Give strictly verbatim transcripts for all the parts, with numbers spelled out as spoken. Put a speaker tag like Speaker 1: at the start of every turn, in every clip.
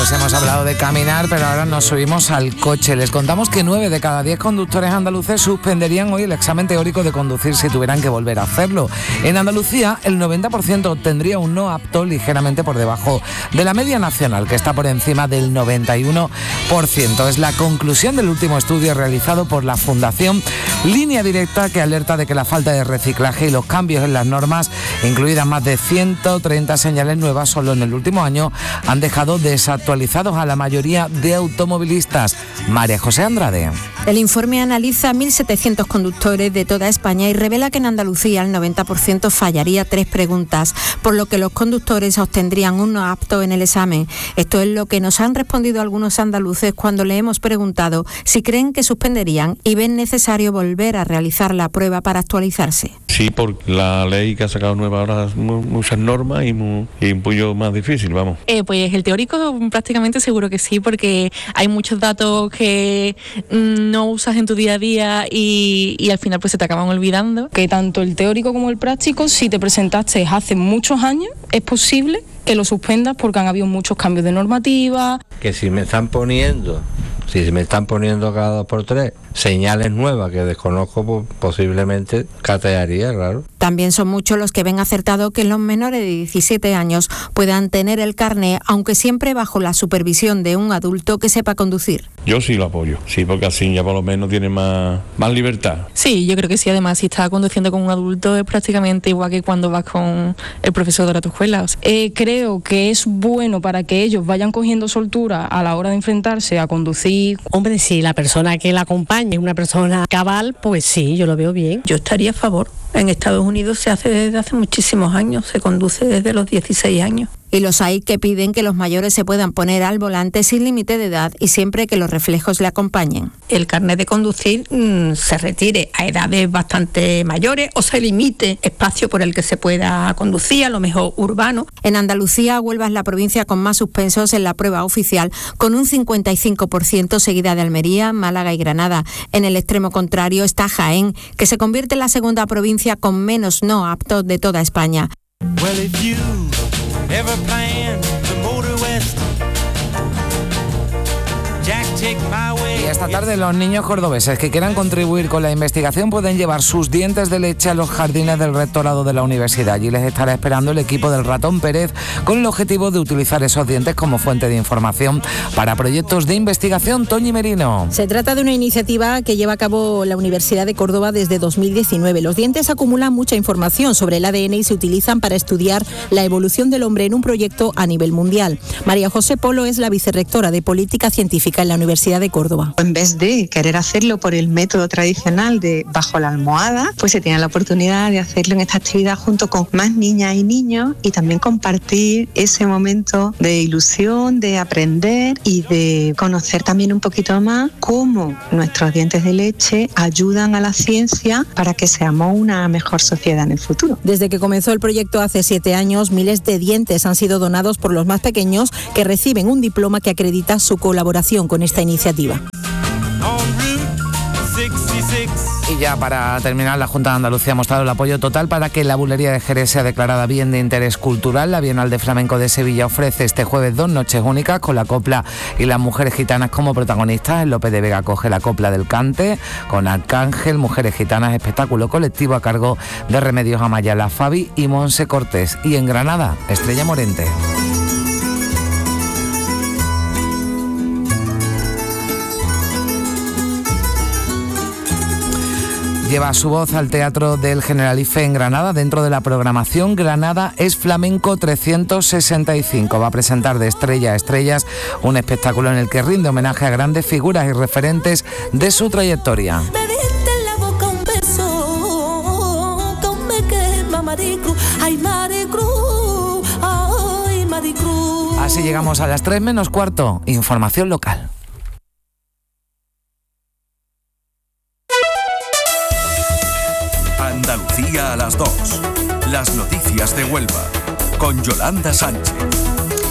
Speaker 1: Pues hemos hablado de caminar, pero ahora nos subimos al coche. Les contamos que nueve de cada diez conductores andaluces suspenderían hoy el examen teórico de conducir si tuvieran que volver a hacerlo. En Andalucía, el noventa por ciento obtendría un no apto ligeramente por debajo de la media nacional, que está por encima del noventa y uno por ciento. Es la conclusión del último estudio realizado por la Fundación Línea Directa, que alerta de que la falta de reciclaje y los cambios en las normas, incluidas más de ciento treinta señales nuevas solo en el último año, han dejado desactualizados a la mayoría de automovilistas. María José Andrade.
Speaker 2: El informe analiza mil setecientos conductores de toda España y revela que en Andalucía el noventa por ciento fallaría tres preguntas, por lo que los conductores obtendrían un no apto en el examen. Esto es lo que nos han respondido algunos andaluces cuando le hemos preguntado si creen que suspenderían y ven necesario volver a realizar la prueba para actualizarse.
Speaker 3: Sí, por la ley que ha sacado nueva ahora muchas normas y, muy, y un poquillo más difícil, vamos.
Speaker 4: Eh, pues el teórico prácticamente seguro que sí, porque hay muchos datos que no usas en tu día a día y, y al final pues se te acaban olvidando.
Speaker 5: Que tanto el teórico como el práctico, si te presentaste hace muchos años, es posible que lo suspendas porque han habido muchos cambios de normativa.
Speaker 6: Que si me están poniendo, si me están poniendo cada dos por tres señales nuevas que desconozco, pues posiblemente catearía, claro.
Speaker 2: También son muchos los que ven acertado que los menores de diecisiete años puedan tener el carné, aunque siempre bajo la supervisión de un adulto que sepa conducir.
Speaker 3: Yo sí lo apoyo, sí, porque así ya por lo menos tiene más, más libertad.
Speaker 4: Sí, yo creo que sí. Además, si estás conduciendo con un adulto es prácticamente igual que cuando vas con el profesor de la tu escuela. O sea.
Speaker 5: eh, creo que es bueno para que ellos vayan cogiendo soltura a la hora de enfrentarse a conducir.
Speaker 7: Hombre, si la persona que la acompaña es una persona cabal, pues sí, yo lo veo bien.
Speaker 8: Yo estaría a favor. En Estados Unidos se hace desde hace muchísimos años, se conduce desde los dieciséis años.
Speaker 2: Y los hay que piden que los mayores se puedan poner al volante sin límite de edad y siempre que los reflejos le acompañen.
Speaker 8: El carnet de conducir mmm, se retire a edades bastante mayores o se limite espacio por el que se pueda conducir, a lo mejor urbano.
Speaker 2: En Andalucía, Huelva es la provincia con más suspensos en la prueba oficial, con un cincuenta y cinco por ciento, seguida de Almería, Málaga y Granada. En el extremo contrario está Jaén, que se convierte en la segunda provincia con menos no aptos de toda España.
Speaker 9: Ever plan to motor west? Jack, take my way.
Speaker 1: Y esta tarde los niños cordobeses que quieran contribuir con la investigación pueden llevar sus dientes de leche a los jardines del rectorado de la universidad. Allí les estará esperando el equipo del Ratón Pérez con el objetivo de utilizar esos dientes como fuente de información para proyectos de investigación. Toñi Merino.
Speaker 10: Se trata de una iniciativa que lleva a cabo la Universidad de Córdoba desde dos mil diecinueve. Los dientes acumulan mucha información sobre el A D N y se utilizan para estudiar la evolución del hombre en un proyecto a nivel mundial. María José Polo es la vicerrectora de Política Científica en la Universidad de Córdoba.
Speaker 11: En vez de querer hacerlo por el método tradicional de bajo la almohada, pues se tiene la oportunidad de hacerlo en esta actividad junto con más niñas y niños y también compartir ese momento de ilusión, de aprender y de conocer también un poquito más cómo nuestros dientes de leche ayudan a la ciencia para que seamos una mejor sociedad en el futuro.
Speaker 10: Desde que comenzó el proyecto hace siete años, miles de dientes han sido donados por los más pequeños que reciben un diploma que acredita su colaboración con esta iniciativa.
Speaker 1: Y ya para terminar, la Junta de Andalucía ha mostrado el apoyo total para que la bulería de Jerez sea declarada bien de interés cultural. La Bienal de Flamenco de Sevilla ofrece este jueves dos noches únicas con la copla y las mujeres gitanas como protagonistas. El López de Vega coge la copla del cante con Arcángel, Mujeres Gitanas, espectáculo colectivo a cargo de Remedios Amaya, La Fabi y Monse Cortés. Y en Granada, Estrella Morente. Lleva su voz al Teatro del Generalife en Granada. Dentro de la programación, Granada es Flamenco trescientos sesenta y cinco. Va a presentar de estrella a estrellas un espectáculo en el que rinde homenaje a grandes figuras y referentes de su trayectoria. Así llegamos a las tres menos cuarto. Información local.
Speaker 12: Andalucía a las dos. Las noticias de Huelva con Yolanda Sánchez.
Speaker 13: Y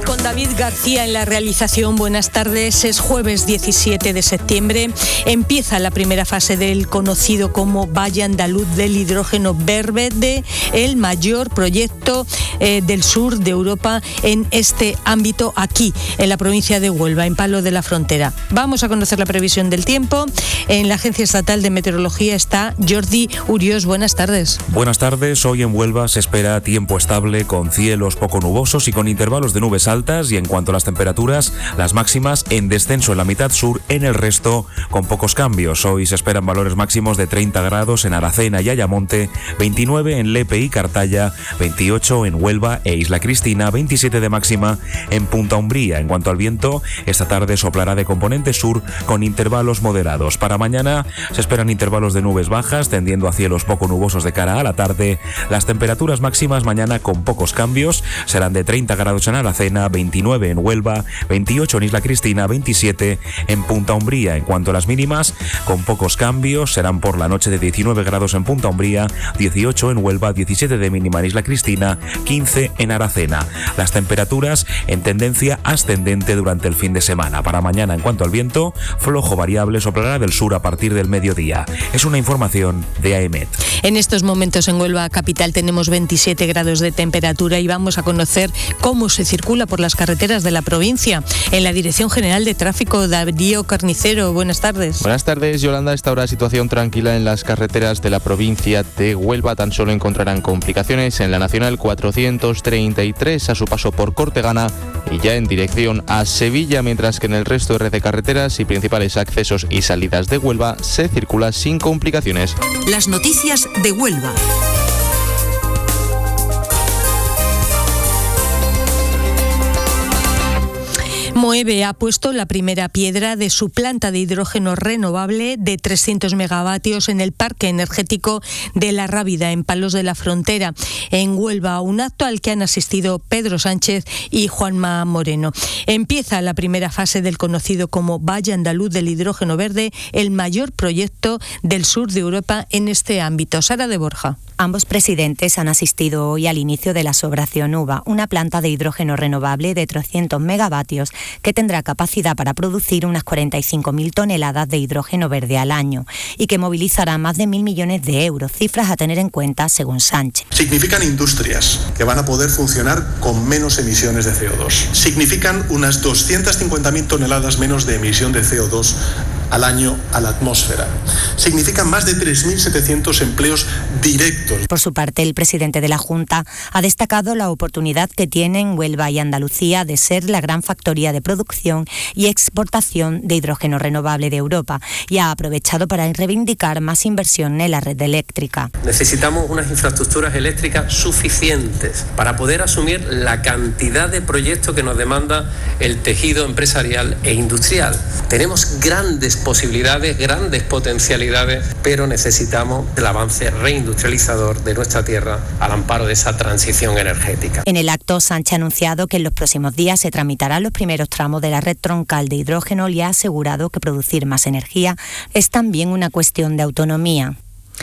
Speaker 12: con David García en la realización. Buenas tardes, es jueves diecisiete de septiembre. Empieza la primera fase del conocido como Valle Andaluz del Hidrógeno Verde, el mayor proyecto eh, del sur de Europa en este ámbito, aquí, en la provincia de Huelva, en Palos de la Frontera. Vamos a conocer la previsión del tiempo. En la Agencia Estatal de Meteorología está Jordi Uriós. Buenas tardes.
Speaker 13: Buenas tardes. Hoy en Huelva se espera tiempo estable, con cielos poco nubosos y con intervalos de nubes altas, y en cuanto a las temperaturas, las máximas en descenso en la mitad sur, en el resto con pocos cambios. Hoy se esperan valores máximos de treinta grados en Aracena y Ayamonte, veintinueve en Lepe y Cartaya, veintiocho en Huelva e Isla Cristina, veintisiete de máxima en Punta Umbría. En cuanto al viento, esta tarde soplará de componente sur con intervalos moderados. Para mañana se esperan intervalos de nubes bajas, tendiendo a cielos poco nubosos de cara a la tarde. Las temperaturas máximas mañana con pocos cambios serán de treinta grados en Aracena, veintinueve en Huelva, veintiocho en Isla Cristina, veintisiete en Punta Umbría. En cuanto a las mínimas, con pocos cambios, serán por la noche de diecinueve grados en Punta Umbría, dieciocho en Huelva, diecisiete de mínima en Isla Cristina, quince en Aracena. Las temperaturas en tendencia ascendente durante el fin de semana. Para mañana, en cuanto al viento, flojo variable soplará del sur a partir del mediodía. Es una información de AEMET.
Speaker 12: En estos momentos en Huelva capital tenemos veintisiete grados de temperatura y vamos a conocer cómo se circula por las carreteras de la provincia. En la Dirección General de Tráfico, Darío Carnicero, buenas tardes.
Speaker 14: Buenas tardes, Yolanda. A esta hora situación tranquila en las carreteras de la provincia de Huelva. Tan solo encontrarán complicaciones en la Nacional cuatrocientos treinta y tres a su paso por Cortegana y ya en dirección a Sevilla, mientras que en el resto de red de carreteras y principales accesos y salidas de Huelva se circula sin complicaciones.
Speaker 15: Las noticias de Huelva.
Speaker 12: Moeve ha puesto la primera piedra de su planta de hidrógeno renovable de trescientos megavatios en el parque energético de La Rábida, en Palos de la Frontera, en Huelva, un acto al que han asistido Pedro Sánchez y Juanma Moreno. Empieza la primera fase del conocido como Valle Andaluz del Hidrógeno Verde, el mayor proyecto del sur de Europa en este ámbito. Sara de Borja.
Speaker 16: Ambos presidentes han asistido hoy al inicio de la Sobración Uva, una planta de hidrógeno renovable de trescientos megavatios que tendrá capacidad para producir unas cuarenta y cinco mil toneladas de hidrógeno verde al año y que movilizará más de mil millones de euros, cifras a tener en cuenta según Sánchez.
Speaker 17: Significan industrias que van a poder funcionar con menos emisiones de C O dos. Significan unas doscientas cincuenta mil toneladas menos de emisión de C O dos al año a la atmósfera. Significan más de tres mil setecientos empleos directos.
Speaker 16: Por su parte, el presidente de la Junta ha destacado la oportunidad que tienen Huelva y Andalucía de ser la gran factoría de producción y exportación de hidrógeno renovable de Europa, y ha aprovechado para reivindicar más inversión en la red eléctrica.
Speaker 18: Necesitamos unas infraestructuras eléctricas suficientes para poder asumir la cantidad de proyectos que nos demanda el tejido empresarial e industrial. Tenemos grandes posibilidades, grandes potencialidades, pero necesitamos el avance reindustrializador de nuestra tierra al amparo de esa transición energética.
Speaker 16: En el acto, Sánchez ha anunciado que en los próximos días se tramitarán los primeros tramos de la red troncal de hidrógeno y ha asegurado que producir más energía es también una cuestión de autonomía.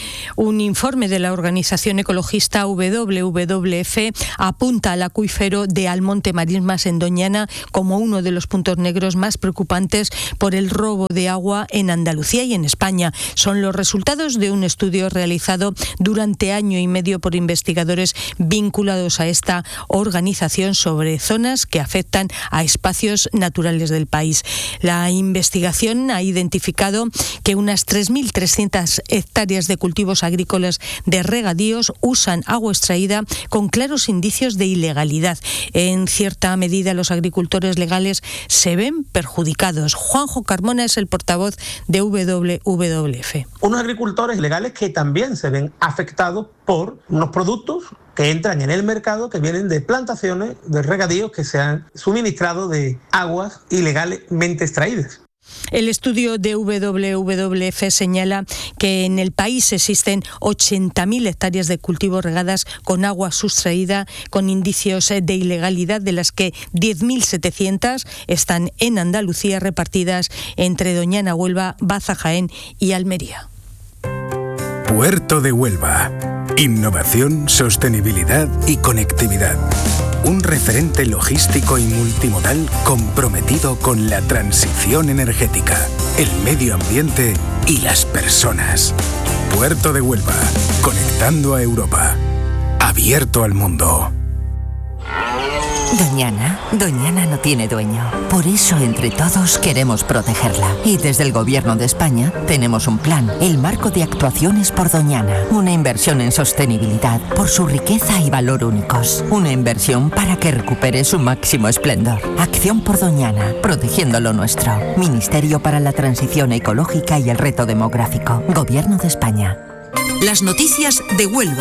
Speaker 12: Un informe de la organización ecologista W W F apunta al acuífero de Almonte Marismas en Doñana como uno de los puntos negros más preocupantes por el robo de agua en Andalucía y en España. Son los resultados de un estudio realizado durante año y medio por investigadores vinculados a esta organización sobre zonas que afectan a espacios naturales del país. La investigación ha identificado que unas tres mil trescientas hectáreas de cultivos agrícolas de regadíos usan agua extraída con claros indicios de ilegalidad. En cierta medida, los agricultores legales se ven perjudicados. Juanjo Carmona es el portavoz de W W F.
Speaker 19: Unos agricultores legales que también se ven afectados por unos productos que entran en el mercado que vienen de plantaciones de regadíos que se han suministrado de aguas ilegalmente extraídas.
Speaker 12: El estudio de W W F señala que en el país existen ochenta mil hectáreas de cultivo regadas con agua sustraída con indicios de ilegalidad, de las que diez mil setecientas están en Andalucía, repartidas entre Doñana, Huelva, Baza, Jaén y Almería.
Speaker 20: Puerto de Huelva. Innovación, sostenibilidad y conectividad. un referente logístico y multimodal comprometido con la transición energética, el medio ambiente y las personas. Puerto de Huelva, conectando a Europa. Abierto al mundo.
Speaker 21: Doñana, Doñana no tiene dueño. Por eso, entre todos, queremos protegerla. Y desde el Gobierno de España tenemos un plan, el Marco de Actuaciones por Doñana. Una inversión en sostenibilidad por su riqueza y valor únicos. Una inversión para que recupere su máximo esplendor. Acción por Doñana, protegiendo lo nuestro. Ministerio para la Transición Ecológica y el Reto Demográfico. Gobierno de España.
Speaker 15: Las noticias de Huelva.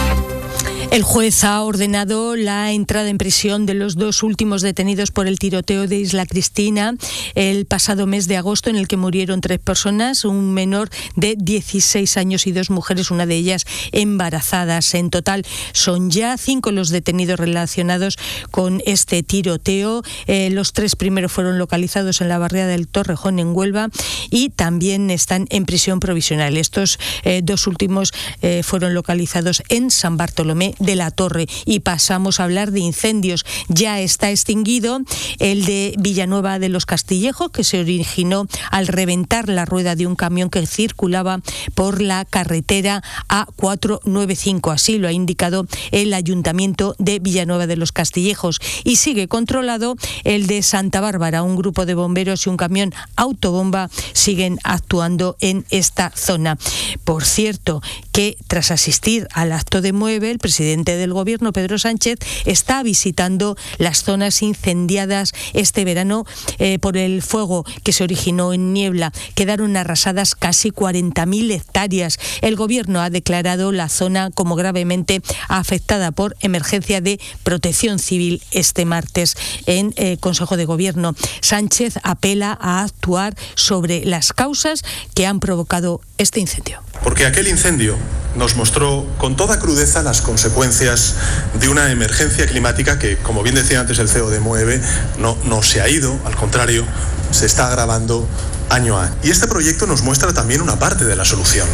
Speaker 12: El juez ha ordenado la entrada en prisión de los dos últimos detenidos por el tiroteo de Isla Cristina el pasado mes de agosto, en el que murieron tres personas, un menor de dieciséis años y dos mujeres, una de ellas embarazadas. En total son ya cinco los detenidos relacionados con este tiroteo. Eh, los tres primeros fueron localizados en la barriada del Torrejón, en Huelva, y también están en prisión provisional. Estos eh, dos últimos eh, fueron localizados en San Bartolomé de la Torre. Y pasamos a hablar de incendios. Ya está extinguido el de Villanueva de los Castillejos, que se originó al reventar la rueda de un camión que circulaba por la carretera A cuatrocientos noventa y cinco. Así lo ha indicado el Ayuntamiento de Villanueva de los Castillejos. Y sigue controlado el de Santa Bárbara. Un grupo de bomberos y un camión autobomba siguen actuando en esta zona. Por cierto, que tras asistir al acto de Mueve, el presidente del Gobierno, Pedro Sánchez, está visitando las zonas incendiadas este verano eh, por el fuego que se originó en Niebla. Quedaron arrasadas casi cuarenta mil hectáreas. El Gobierno ha declarado la zona como gravemente afectada por emergencia de protección civil este martes en el eh, Consejo de Gobierno. Sánchez apela a actuar sobre las causas que han provocado este incendio.
Speaker 17: Porque aquel incendio nos mostró con toda crudeza las consecuencias de una emergencia climática que, como bien decía antes el C E O de Mueve, no, no se ha ido, al contrario, se está agravando año a año. Y este proyecto nos muestra también una parte de la solución.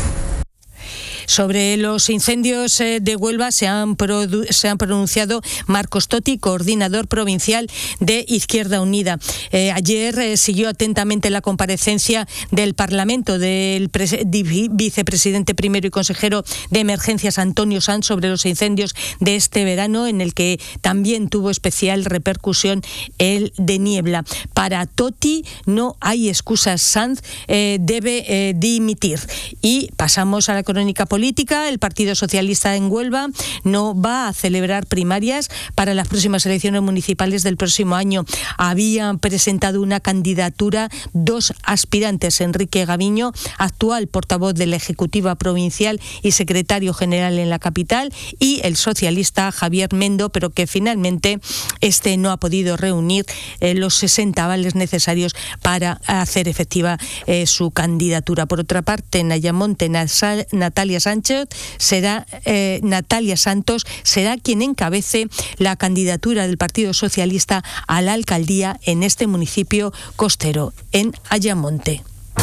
Speaker 12: Sobre los incendios de Huelva se han, produ- se han pronunciado Marcos Toti, coordinador provincial de Izquierda Unida. Eh, ayer eh, siguió atentamente la comparecencia del Parlamento del pres- vicepresidente primero y consejero de Emergencias, Antonio Sanz, sobre los incendios de este verano, en el que también tuvo especial repercusión el de Niebla. Para Toti no hay excusas. Sanz eh, debe eh, dimitir. Y pasamos a la crónica política. Política. El Partido Socialista en Huelva no va a celebrar primarias para las próximas elecciones municipales del próximo año. Habían presentado una candidatura dos aspirantes: Enrique Gaviño, actual portavoz de la Ejecutiva Provincial y secretario general en la capital, y el socialista Javier Mendo, pero que finalmente este no ha podido reunir eh, los sesenta avales necesarios para hacer efectiva eh, su candidatura. Por otra parte, en Ayamonte, Natalia Sánchez será eh, Natalia Santos será quien encabece la candidatura del Partido Socialista a la alcaldía en este municipio costero, en Ayamonte.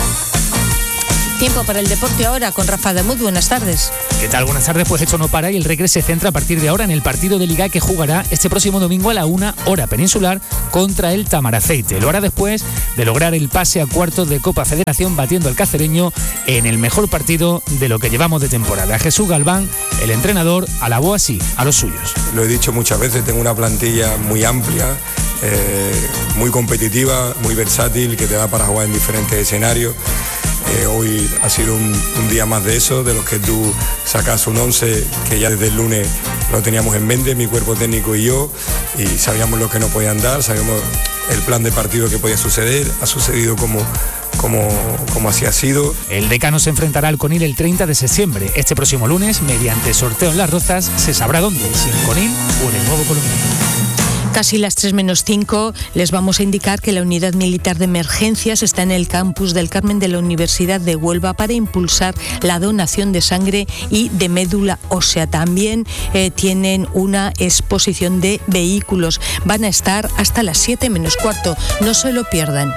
Speaker 12: Tiempo para el deporte ahora con Rafa Damud. Buenas tardes.
Speaker 22: ¿Qué tal? Buenas tardes. Pues esto no para y el Recre se centra a partir de ahora en el partido de Liga que jugará este próximo domingo a la una hora peninsular contra el Tamaraceite. Lo hará después de lograr el pase a cuartos de Copa Federación, batiendo al cacereño en el mejor partido de lo que llevamos de temporada. Jesús Galván, el entrenador, alabó así a los suyos.
Speaker 23: Lo he dicho muchas veces, tengo una plantilla muy amplia, eh, muy competitiva, muy versátil, que te da para jugar en diferentes escenarios. Eh, hoy ha sido un, un día más de eso, de los que tú sacas un once que ya desde el lunes lo teníamos en mente, mi cuerpo técnico y yo, y sabíamos lo que nos podían dar, sabíamos el plan de partido que podía suceder, ha sucedido como, como, como así ha sido.
Speaker 22: El Decano se enfrentará al Conil el treinta de septiembre. Este próximo lunes, mediante sorteo en Las Rozas, se sabrá dónde, si en Conil o en el Nuevo Colombiano.
Speaker 12: Casi las tres menos cinco, les vamos a indicar que la Unidad Militar de Emergencias está en el campus del Carmen de la Universidad de Huelva para impulsar la donación de sangre y de médula ósea. También eh, tienen una exposición de vehículos. Van a estar hasta las siete menos cuarto. No se lo pierdan.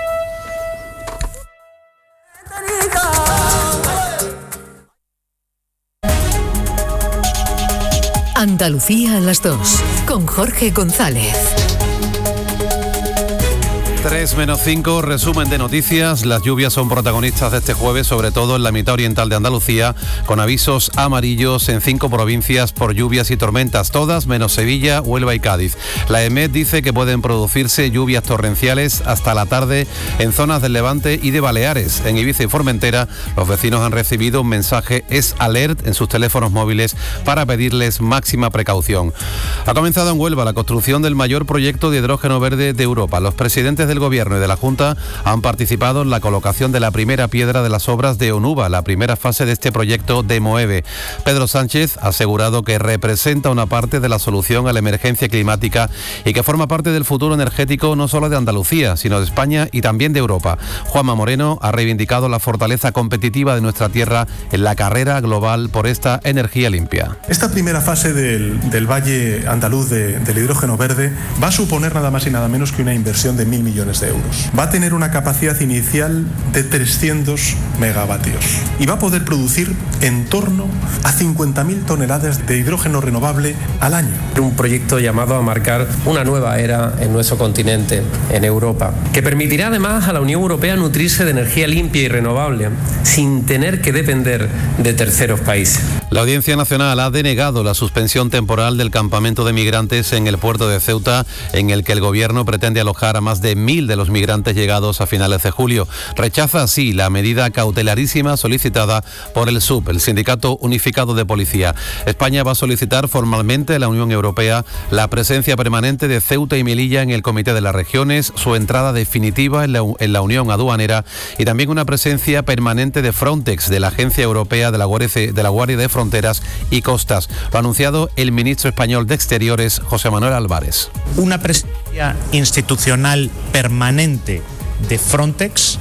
Speaker 15: Andalucía.
Speaker 3: Andalucía a las dos, con Jorge González.
Speaker 4: tres menos cinco, resumen de noticias. Las lluvias son protagonistas de este jueves, sobre todo en la mitad oriental de Andalucía, con avisos amarillos en cinco provincias por lluvias y tormentas, todas menos Sevilla, Huelva y Cádiz. La EMET dice que pueden producirse lluvias torrenciales hasta la tarde en zonas del Levante y de Baleares. En Ibiza y Formentera, los vecinos han recibido un mensaje Es Alert en sus teléfonos móviles para pedirles máxima precaución. Ha comenzado en Huelva la construcción del mayor proyecto de hidrógeno verde de Europa. Los presidentes del Gobierno y de la Junta han participado en la colocación de la primera piedra de las obras de Onuba, la primera fase de este proyecto de Moeve. Pedro Sánchez ha asegurado que representa una parte de la solución a la emergencia climática y que forma parte del futuro energético no solo de Andalucía, sino de España y también de Europa. Juanma Moreno ha reivindicado la fortaleza competitiva de nuestra tierra en la carrera global por esta energía limpia.
Speaker 17: Esta primera fase del, del Valle Andaluz de, del hidrógeno verde va a suponer nada más y nada menos que una inversión de mil millones de euros. Va a tener una capacidad inicial de trescientos megavatios y va a poder producir en torno a cincuenta mil toneladas de hidrógeno renovable al año.
Speaker 18: Un proyecto llamado a marcar una nueva era en nuestro continente, en Europa, que permitirá además a la Unión Europea nutrirse de energía limpia y renovable sin tener que depender de terceros países.
Speaker 4: La Audiencia Nacional ha denegado la suspensión temporal del campamento de migrantes en el puerto de Ceuta, en el que el gobierno pretende alojar a más de mil de los migrantes llegados a finales de julio. Rechaza así la medida cautelarísima solicitada por el S U P, el Sindicato Unificado de Policía. España va a solicitar formalmente a la Unión Europea la presencia permanente de Ceuta y Melilla en el Comité de las Regiones, su entrada definitiva en la, en la Unión Aduanera y también una presencia permanente de Frontex, de la Agencia Europea de la Guardia, de la Guardia de Fronteras y Costas. Lo ha anunciado el ministro español de Exteriores, José Manuel Álvarez.
Speaker 6: Una presencia institucional permanente de Frontex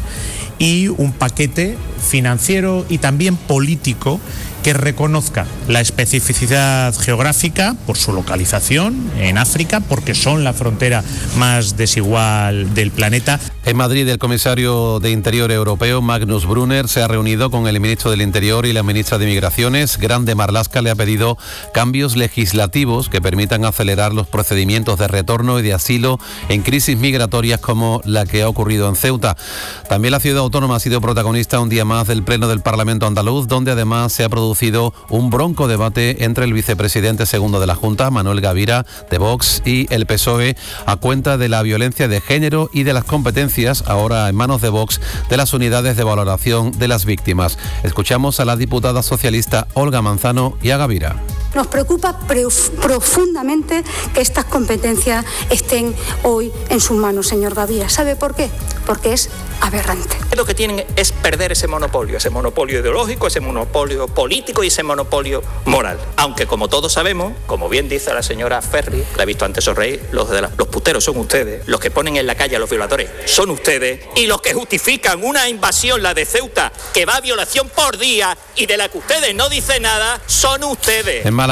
Speaker 6: y un paquete financiero y también político que reconozca la especificidad geográfica por su localización en África, porque son la frontera más desigual del planeta.
Speaker 4: En Madrid, el comisario de Interior europeo, Magnus Brunner, se ha reunido con el ministro del Interior y la ministra de Migraciones. Grande Marlaska le ha pedido cambios legislativos que permitan acelerar los procedimientos de retorno y de asilo en crisis migratorias como la que ha ocurrido en Ceuta. También la ciudad autónoma ha sido protagonista un día más del Pleno del Parlamento andaluz, donde además se ha producido un bronco debate entre el vicepresidente segundo de la Junta, Manuel Gavira, de Vox, y el P S O E a cuenta de la violencia de género y de las competencias, ahora en manos de Vox, de las unidades de valoración de las víctimas. Escuchamos a la diputada socialista Olga Manzano y a Gavira.
Speaker 24: Nos preocupa profundamente que estas competencias estén hoy en sus manos, señor Gavira. ¿Sabe por qué? Porque es aberrante.
Speaker 25: Lo que tienen es perder ese monopolio, ese monopolio ideológico, ese monopolio político y ese monopolio moral. Aunque, como todos sabemos, como bien dice la señora Ferri, la he visto antes sonreír, los, de la, los puteros son ustedes, los que ponen en la calle a los violadores son ustedes, y los que justifican una invasión, la de Ceuta, que va a violación por día y de la que ustedes no dicen nada, son ustedes.
Speaker 4: En